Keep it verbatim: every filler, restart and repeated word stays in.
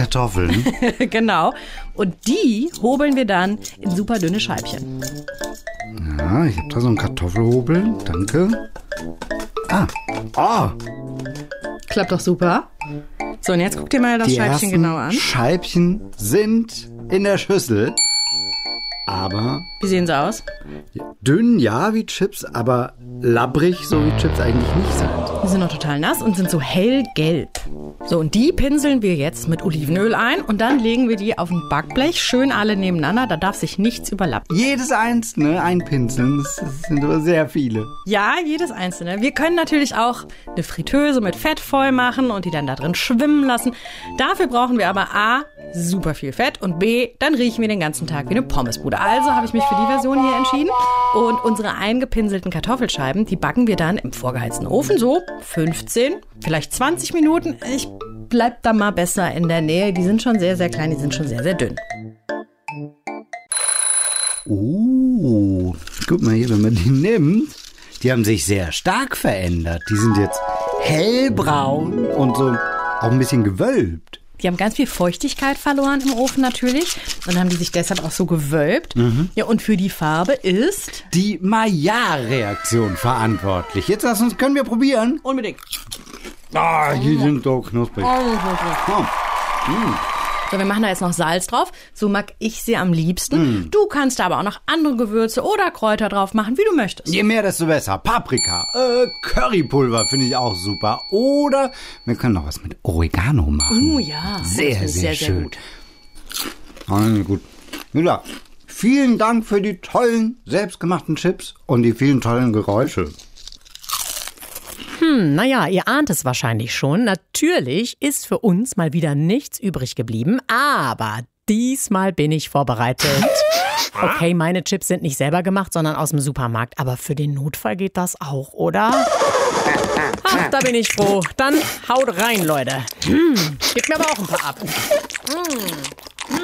Kartoffeln. Genau. Und die hobeln wir dann in super dünne Scheibchen. Ja, ich habe da so einen Kartoffelhobel. Danke. Ah, oh. Klappt doch super. So, und jetzt guck dir mal das Die Scheibchen ersten genau an. Scheibchen sind in der Schüssel. Aber Wie sehen sie aus? dünn, ja, wie Chips, aber labbrig, so wie Chips eigentlich nicht sind. Die sind noch total nass und sind so hellgelb. So, und die pinseln wir jetzt mit Olivenöl ein und dann legen wir die auf ein Backblech, schön alle nebeneinander, da darf sich nichts überlappen. Jedes einzelne einpinseln, das sind aber sehr viele. Ja, jedes einzelne. Wir können natürlich auch eine Fritteuse mit Fett voll machen und die dann da drin schwimmen lassen. Dafür brauchen wir aber A, super viel Fett und B, dann riechen wir den ganzen Tag wie eine Pommesbude. Also habe ich mich für die Version hier entschieden. Und unsere eingepinselten Kartoffelscheiben, die backen wir dann im vorgeheizten Ofen so fünfzehn, vielleicht zwanzig Minuten. Ich bleib da mal besser in der Nähe. Die sind schon sehr, sehr klein, die sind schon sehr, sehr dünn. Oh, guck mal hier, wenn man die nimmt, die haben sich sehr stark verändert. Die sind jetzt hellbraun und so auch ein bisschen gewölbt. Die haben ganz viel Feuchtigkeit verloren im Ofen natürlich und haben die sich deshalb auch so gewölbt. Mhm. Ja, und für die Farbe ist die Maillard-Reaktion verantwortlich. Jetzt lass uns, können wir probieren? Unbedingt. Ah, die sind so knusprig. Oh. Mm. So, wir machen da jetzt noch Salz drauf. So mag ich sie am liebsten. Mm. Du kannst da aber auch noch andere Gewürze oder Kräuter drauf machen, wie du möchtest. Je mehr, desto besser. Paprika, äh, Currypulver finde ich auch super. Oder wir können noch was mit Oregano machen. Oh ja. Sehr, sehr, sehr sehr schön. gut. Also gut. Ja, vielen Dank für die tollen, selbstgemachten Chips und die vielen tollen Geräusche. Hm, naja, ihr ahnt es wahrscheinlich schon. Natürlich ist für uns mal wieder nichts übrig geblieben, aber diesmal bin ich vorbereitet. Okay, meine Chips sind nicht selber gemacht, sondern aus dem Supermarkt, aber für den Notfall geht das auch, oder? Ach, da bin ich froh. Dann haut rein, Leute. Hm, gebt mir aber auch ein paar ab. Hm.